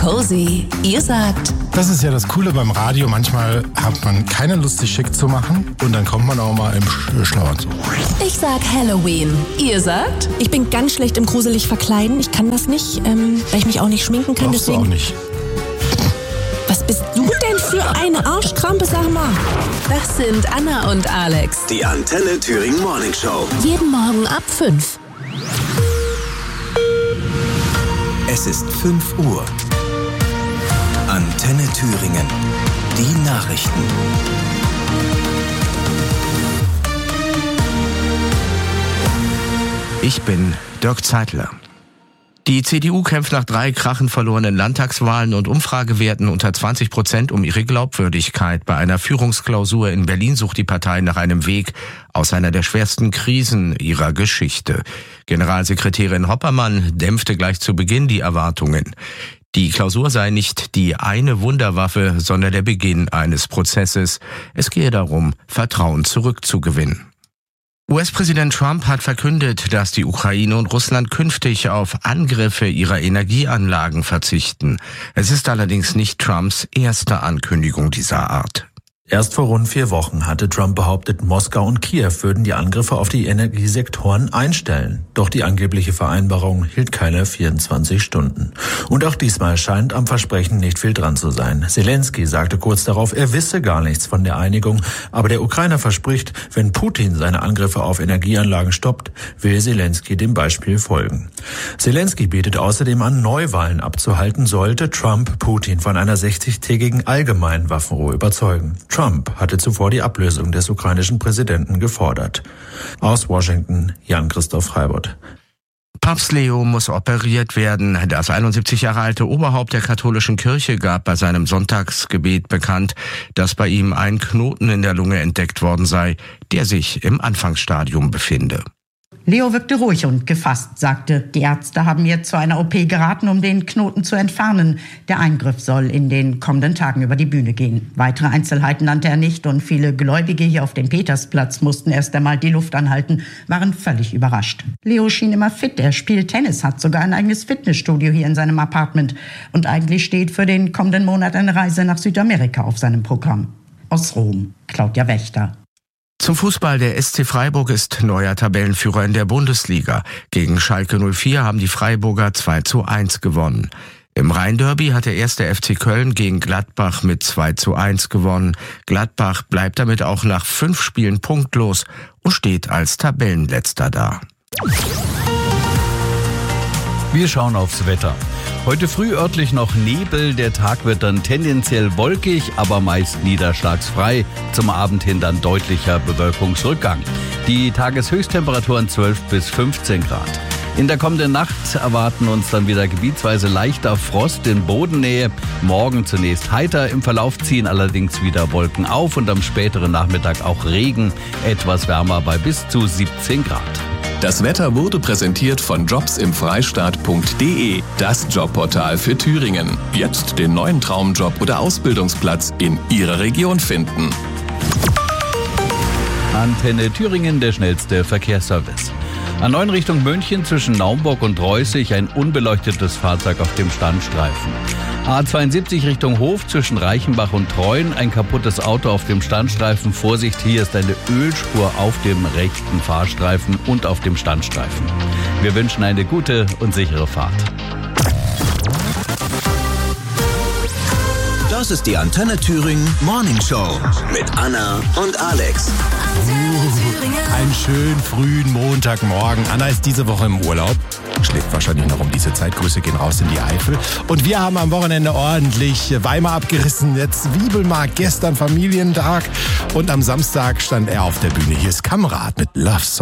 cozy. Ihr sagt... Das ist ja das Coole beim Radio. Manchmal hat man keine Lust, sich schick zu machen. Und dann kommt man auch mal im Schlafanzug. Ich sag Halloween. Ihr sagt... Ich bin ganz schlecht im gruselig verkleiden. Ich kann das nicht, weil ich mich auch nicht schminken kann. Brauchst du auch nicht. Was bist du denn für eine Arschkrampe, sag mal? Das sind Anna und Alex. Die Antenne Thüringen Morning Show. Jeden Morgen ab 5. Es ist 5 Uhr. Antenne Thüringen. Die Nachrichten. Ich bin Dirk Zeitler. Die CDU kämpft nach 3 krachend verlorenen Landtagswahlen und Umfragewerten unter 20% um ihre Glaubwürdigkeit. Bei einer Führungsklausur in Berlin sucht die Partei nach einem Weg aus einer der schwersten Krisen ihrer Geschichte. Generalsekretärin Hoppermann dämpfte gleich zu Beginn die Erwartungen. Die Klausur sei nicht die eine Wunderwaffe, sondern der Beginn eines Prozesses. Es gehe darum, Vertrauen zurückzugewinnen. US-Präsident Trump hat verkündet, dass die Ukraine und Russland künftig auf Angriffe ihrer Energieanlagen verzichten. Es ist allerdings nicht Trumps erste Ankündigung dieser Art. Erst vor rund 4 Wochen hatte Trump behauptet, Moskau und Kiew würden die Angriffe auf die Energiesektoren einstellen. Doch die angebliche Vereinbarung hielt keine 24 Stunden. Und auch diesmal scheint am Versprechen nicht viel dran zu sein. Zelensky sagte kurz darauf, er wisse gar nichts von der Einigung. Aber der Ukrainer verspricht, wenn Putin seine Angriffe auf Energieanlagen stoppt, will Zelensky dem Beispiel folgen. Zelensky bietet außerdem an, Neuwahlen abzuhalten, sollte Trump Putin von einer 60-tägigen allgemeinen Waffenruhe überzeugen. Trump hatte zuvor die Ablösung des ukrainischen Präsidenten gefordert. Aus Washington, Jan-Christoph Heibert. Papst Leo muss operiert werden. Das 71 Jahre alte Oberhaupt der katholischen Kirche gab bei seinem Sonntagsgebet bekannt, dass bei ihm ein Knoten in der Lunge entdeckt worden sei, der sich im Anfangsstadium befinde. Leo wirkte ruhig und gefasst, sagte, die Ärzte haben mir zu einer OP geraten, um den Knoten zu entfernen. Der Eingriff soll in den kommenden Tagen über die Bühne gehen. Weitere Einzelheiten nannte er nicht und viele Gläubige hier auf dem Petersplatz mussten erst einmal die Luft anhalten, waren völlig überrascht. Leo schien immer fit, er spielt Tennis, hat sogar ein eigenes Fitnessstudio hier in seinem Apartment und eigentlich steht für den kommenden Monat eine Reise nach Südamerika auf seinem Programm. Aus Rom, Claudia Wächter. Zum Fußball, der SC Freiburg ist neuer Tabellenführer in der Bundesliga. Gegen Schalke 04 haben die Freiburger 2:1 gewonnen. Im Rhein-Derby hat der 1. FC Köln gegen Gladbach mit 2:1 gewonnen. Gladbach bleibt damit auch nach 5 Spielen punktlos und steht als Tabellenletzter da. Wir schauen aufs Wetter. Heute früh örtlich noch Nebel, der Tag wird dann tendenziell wolkig, aber meist niederschlagsfrei. Zum Abend hin dann deutlicher Bewölkungsrückgang. Die Tageshöchsttemperaturen 12 bis 15 Grad. In der kommenden Nacht erwarten uns dann wieder gebietsweise leichter Frost in Bodennähe. Morgen zunächst heiter, im Verlauf ziehen allerdings wieder Wolken auf und am späteren Nachmittag auch Regen, etwas wärmer bei bis zu 17 Grad. Das Wetter wurde präsentiert von jobsimfreistaat.de, das Jobportal für Thüringen. Jetzt den neuen Traumjob oder Ausbildungsplatz in Ihrer Region finden. Antenne Thüringen, der schnellste Verkehrsservice. A9 Richtung München zwischen Naumburg und Reußig ein unbeleuctetes Fahrzeug auf dem Standstreifen. A72 Richtung Hof zwischen Reichenbach und Treuen ein kaputtes Auto auf dem Standstreifen. Vorsicht, hier ist eine Ölspur auf dem rechten Fahrstreifen und auf dem Standstreifen. Wir wünschen eine gute und sichere Fahrt. Das ist die Antenne Thüringen Morning Show mit Anna und Alex. Einen schönen frühen Montagmorgen. Anna ist diese Woche im Urlaub. Schläft wahrscheinlich noch um diese Zeit. Grüße gehen raus in die Eifel. Und wir haben am Wochenende ordentlich Weimar abgerissen. Jetzt Zwiebelmarkt, gestern Familientag. Und am Samstag stand er auf der Bühne. Hier ist Kamrat mit Love Song.